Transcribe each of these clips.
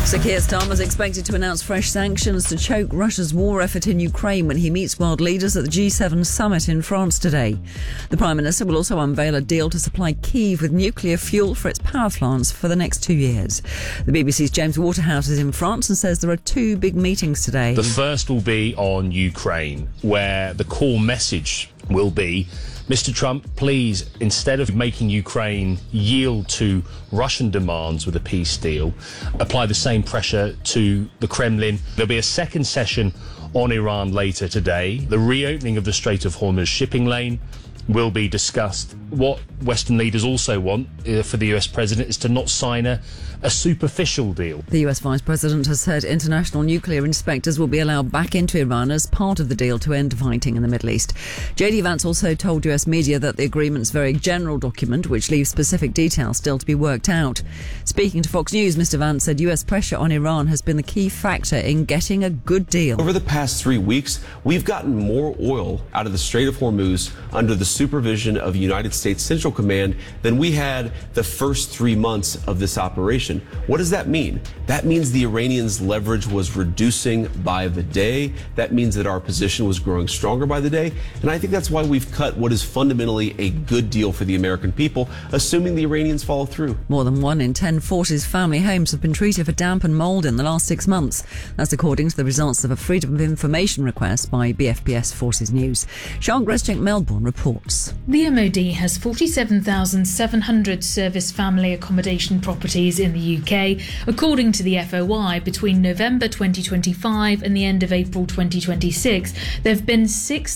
Sir Keir Starmer is expected to announce fresh sanctions to choke Russia's war effort in Ukraine when he meets world leaders at the G7 summit in France today. The Prime Minister will also unveil a deal to supply Kyiv with nuclear fuel for its power plants for the next 2 years. The BBC's James Waterhouse is in France and says there are two big meetings today. The first will be on Ukraine, where the core message will be, Mr. Trump, please, instead of making Ukraine yield to Russian demands with a peace deal, apply the same pressure to the Kremlin. There'll be a second session on Iran later today. The reopening of the Strait of Hormuz shipping lane will be discussed. What Western leaders also want for the US president is to not sign a superficial deal. The US Vice President has said international nuclear inspectors will be allowed back into Iran as part of the deal to end fighting in the Middle East. JD Vance also told US media that the agreement's very general document, which leaves specific details still to be worked out. Speaking to Fox News, Mr. Vance said US pressure on Iran has been the key factor in getting a good deal. Over the past 3 weeks, we've gotten more oil out of the Strait of Hormuz under the supervision of United States Central Command than we had the first 3 months of this operation. What does that mean? That means the Iranians' leverage was reducing by the day. That means that our position was growing stronger by the day. And I think that's why we've cut what is fundamentally a good deal for the American people, assuming the Iranians follow through. More than 1 in 10 Forces family homes have been treated for damp and mould in the last 6 months. That's according to the results of a Freedom of Information request by BFBS Forces News. Sian Greszczyk, Melbourne, reports. The MOD has 47,700 service family accommodation properties in the UK, according to the FOI. Between November 2025 and the end of April 2026, there have been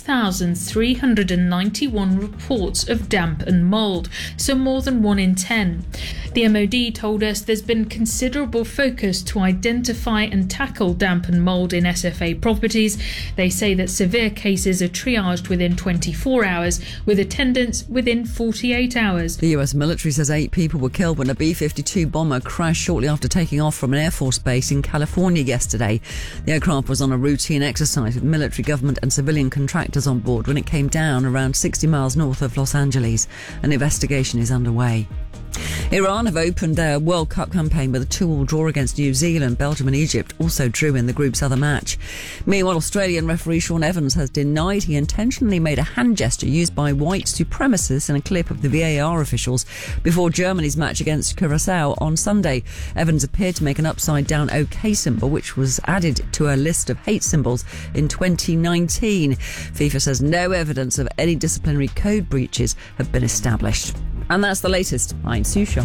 6,391 reports of damp and mould, so more than 1 in 10. The MOD told us there's been considerable focus to identify and tackle damp and mould in SFA properties. They say that severe cases are triaged within 24 hours, with attendance within 48 hours. The US military says 8 people were killed when a B-52 bomber crashed shortly after taking off from an Air Force base in California yesterday. The aircraft was on a routine exercise with military, government and civilian contractors on board when it came down around 60 miles north of Los Angeles. An investigation is underway. Iran have opened their World Cup campaign with a 2-2 draw against New Zealand. Belgium and Egypt also drew in the group's other match. Meanwhile, Australian referee Sean Evans has denied he intentionally made a hand gesture used by white supremacists in a clip of the VAR officials before Germany's match against Curacao on Sunday. Evans appeared to make an upside-down OK symbol, which was added to a list of hate symbols in 2019. FIFA says no evidence of any disciplinary code breaches have been established. And that's the latest. I'm Sue Sharp.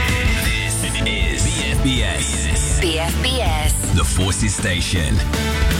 This is BFBS. BFBS. The Forces Station.